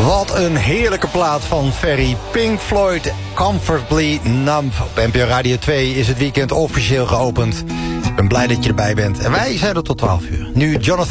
Wat een heerlijke plaat van Ferry. Pink Floyd, Comfortably Numb. Op NPO Radio 2 is het weekend officieel geopend. Ik ben blij dat je erbij bent. En wij zijn er tot 12 uur. Nu Jonathan